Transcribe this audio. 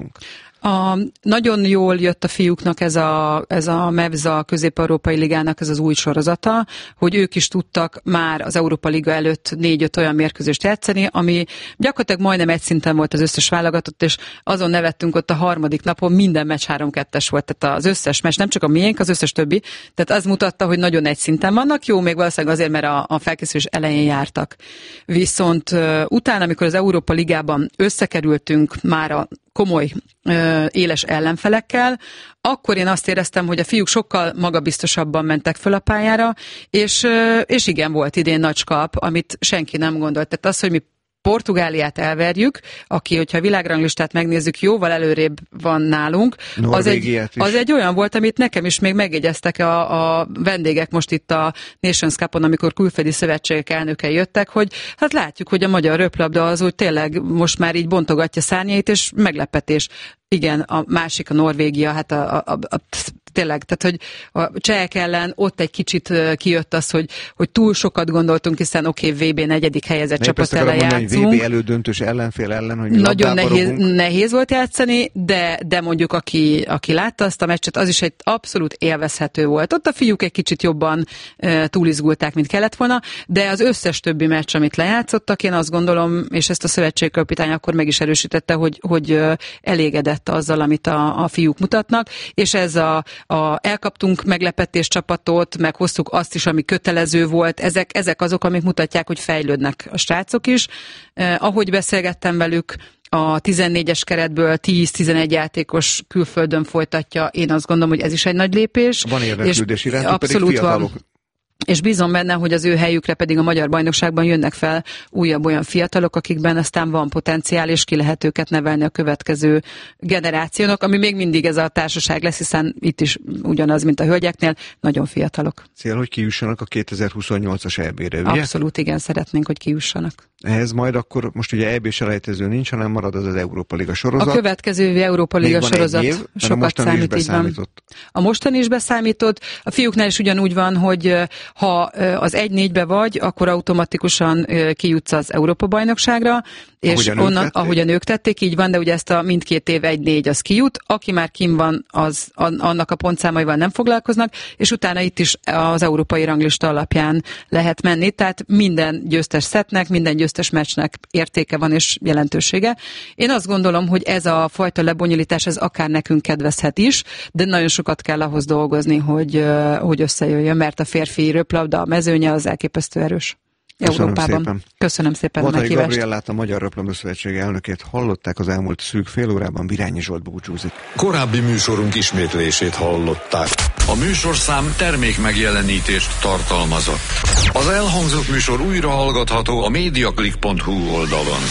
játszunk? Nagyon jól jött a fiúknak ez a MEVZA Közép-Európai Ligának ez az új sorozata, hogy ők is tudtak már az Európa Liga előtt 4-5 olyan mérkőzést játszani, ami gyakorlatilag majdnem egy szinten volt az összes válogatott, és azon nevettünk ott a harmadik napon, minden meccs 3-2-es volt, tehát az összes meccs, nem csak a miénk, az összes többi, tehát az mutatta, hogy nagyon egy szinten vannak, jó, még valószínűleg azért, mert a felkészülés elején jártak. Viszont utána, amikor az Európa Ligában összekerültünk már a komoly, éles ellenfelekkel, akkor én azt éreztem, hogy a fiúk sokkal magabiztosabban mentek föl a pályára, és igen, volt idén nagy skap, amit senki nem gondolt. Tehát az, hogy mi Portugáliát elverjük, aki, hogyha a világranglistát megnézzük, jóval előrébb van nálunk. Az egy olyan volt, amit nekem is még megjegyeztek a vendégek most itt a Nations Cup-on, amikor külföldi szövetségek elnökei jöttek, hogy hát látjuk, hogy a magyar röplabda az úgy tényleg most már így bontogatja szárnyait, és meglepetés. Igen, a másik, a Norvégia, hát tényleg, tehát hogy a csehek ellen ott egy kicsit kijött az, hogy túl sokat gondoltunk, hiszen VB 4. helyezett csapat ellen játszunk. VB elődöntős ellenfél ellen, hogy nagyon nehéz volt játszani, de mondjuk aki látta azt a meccset, az is egy abszolút élvezhető volt. Ott a fiúk egy kicsit jobban túlizgulták, mint kellett volna, de az összes többi meccs, amit lejátszottak, én azt gondolom, és ezt a szövetségkapitány akkor meg is erősítette, hogy elégedett azzal, amit a fiúk mutatnak, és ez elkaptunk meglepetés csapatot, meg hoztuk azt is, ami kötelező volt, ezek azok, amik mutatják, hogy fejlődnek a srácok is. Ahogy beszélgettem velük, a 14-es keretből 10-11 játékos külföldön folytatja, én azt gondolom, hogy ez is egy nagy lépés. Van érdeklődés irántuk, abszolút pedig fiatalok. Van. És bízom benne, hogy az ő helyükre pedig a magyar bajnokságban jönnek fel újabb olyan fiatalok, akikben aztán van potenciál, és ki lehet őket nevelni a következő generációnak, ami még mindig ez a társaság lesz, hiszen itt is ugyanaz, mint a hölgyeknél, nagyon fiatalok. Cél, hogy kijussanak a 2028-as EB-re, ugye? Abszolút, igen, szeretnénk, hogy kijussanak. Ehhez majd akkor most ugye EB-selejtező nincs, hanem marad az Európa Liga sorozat. A következő Európa Liga sorozat év, sokat számít, így van. A mostani is beszámított. A fiúknál is ugyanúgy van, hogy ha az 1-4-be vagy, akkor automatikusan kijutsz az Európa-bajnokságra, és ahogy a nők tették, így van, de ugye ezt a mindkét év 1-4 az kijut, aki már kim van, az annak a pontszámaival nem foglalkoznak, és utána itt is az európai ranglista alapján lehet menni, tehát minden győztes szettnek, minden győztes meccsnek értéke van és jelentősége. Én azt gondolom, hogy ez a fajta lebonyolítás, ez akár nekünk kedvezhet is, de nagyon sokat kell ahhoz dolgozni, hogy összejöjjön, mert a férfi röplabda, a mezőnye az elképesztő erős. Európában. Szépen. Köszönöm szépen a meghívást. Gabriellát, Gabriellát, a Magyar Röplabda Szövetség elnökét hallották, az elmúlt szűk fél órában Virányi Zsolt búcsúzik. Korábbi műsorunk ismétlését hallották. A műsorszám termék megjelenítést tartalmazott. Az elhangzott műsor újra hallgatható a mediaclick.hu oldalon.